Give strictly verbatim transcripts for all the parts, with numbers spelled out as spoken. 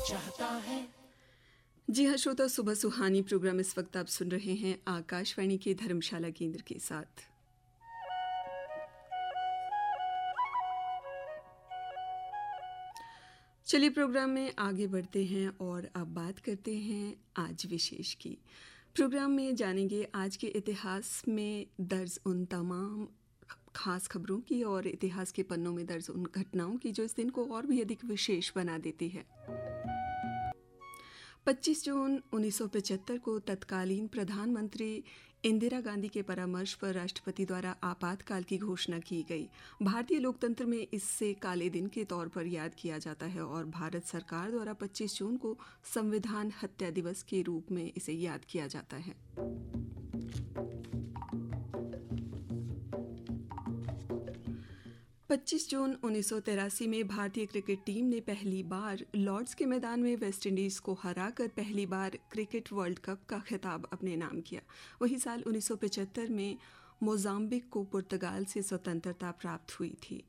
चाहता है। जी हाँ श्रोता, सुबह सुहानी प्रोग्राम इस वक्त आप सुन रहे हैं आकाशवाणी के धर्मशाला केंद्र के साथ। चलिए प्रोग्राम में आगे बढ़ते हैं और अब बात करते हैं आज विशेष की। प्रोग्राम में जानेंगे आज के इतिहास में दर्ज उन तमाम खास खबरों की और इतिहास के पन्नों में दर्ज उन घटनाओं की जो इस दिन को और भी अधिक विशेष बना देती है। पच्चीस जून उन्नीस सौ पचहत्तर को तत्कालीन प्रधानमंत्री इंदिरा गांधी के परामर्श पर राष्ट्रपति द्वारा आपातकाल की घोषणा की गई। भारतीय लोकतंत्र में इससे काले दिन के तौर पर याद किया जाता है और भारत सरकार द्वारा पच्चीस जून को संविधान हत्या दिवस के रूप में इसे याद किया जाता है। पच्चीस जून उन्नीस सौ तिरासी में भारतीय क्रिकेट टीम ने पहली बार लॉर्ड्स के मैदान में वेस्टइंडीज़ को हराकर पहली बार क्रिकेट वर्ल्ड कप का खिताब अपने नाम किया। वही साल उन्नीस सौ पचहत्तर में मोजाम्बिक को पुर्तगाल से स्वतंत्रता प्राप्त हुई थी।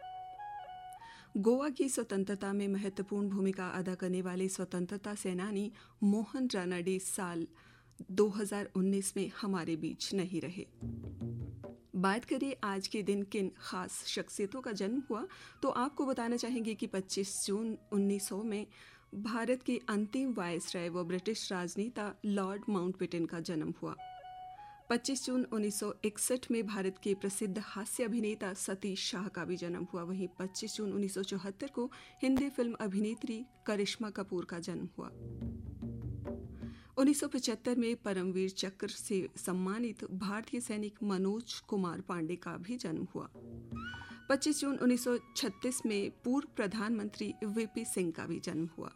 गोवा की स्वतंत्रता में महत्वपूर्ण भूमिका अदा करने वाले स्वतंत्रता सेनानी मोहन रानडे साल दो हज़ार उन्नीस में हमारे बीच नहीं रहे। बात करें आज के दिन किन खास शख्सियतों का जन्म हुआ, तो आपको बताना चाहेंगे कि पच्चीस जून उन्नीस सौ में भारत के अंतिम वायसराय व ब्रिटिश राजनेता लॉर्ड माउंटबेटन का जन्म हुआ। पच्चीस जून उन्नीस सौ इकसठ में भारत के प्रसिद्ध हास्य अभिनेता सतीश शाह का भी जन्म हुआ। वहीं पच्चीस जून उन्नीस सौ चौहत्तर को हिंदी फिल्म अभिनेत्री करिश्मा कपूर का जन्म हुआ। उन्नीस सौ पचहत्तर में परमवीर चक्र से सम्मानित भारतीय सैनिक मनोज कुमार पांडे का भी जन्म हुआ। पच्चीस जून उन्नीस सौ छत्तीस में पूर्व प्रधानमंत्री वीपी सिंह का भी जन्म हुआ।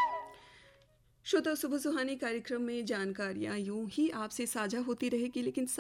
श्रोता, सुबह सुहानी कार्यक्रम में जानकारियां यूं ही आपसे साझा होती रहेगी, लेकिन